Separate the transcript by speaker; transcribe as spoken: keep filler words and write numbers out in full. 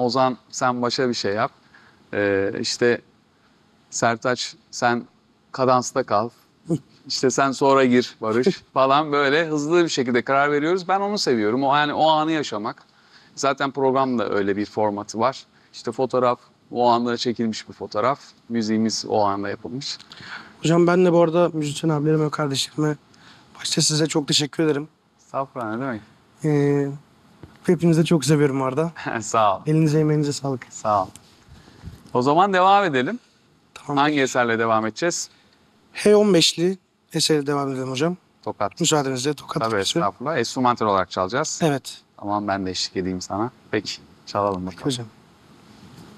Speaker 1: Ozan sen başa bir şey yap. Ee, işte Sertaç sen kadansta kal. İşte sen sonra gir Barış falan, böyle hızlı bir şekilde karar veriyoruz. Ben onu seviyorum. O yani o anı yaşamak. Zaten programda öyle bir formatı var. İşte fotoğraf, o anda çekilmiş bir fotoğraf. Müziğimiz o anda yapılmış.
Speaker 2: Hocam ben de bu arada müzisyen abilerime ve kardeşlerime başta size çok teşekkür ederim.
Speaker 1: Estağfurullah, ne demek?
Speaker 2: Ee, hepinizi de çok seviyorum bu arada.
Speaker 1: Sağ ol.
Speaker 2: Elinize emeğinize sağlık.
Speaker 1: Sağ ol. O zaman devam edelim.
Speaker 2: Tamam.
Speaker 1: Hangi eserle devam edeceğiz?
Speaker 2: H on beşli eseri devam edelim hocam.
Speaker 1: Tokat.
Speaker 2: Müsaadenizle tokat
Speaker 1: Tabii,
Speaker 2: türküsü.
Speaker 1: estağfurullah. Enstrümantal olarak çalacağız.
Speaker 2: Evet.
Speaker 1: Tamam, ben de eşlik edeyim sana. Peki, çalalım bakalım.
Speaker 2: Hocam.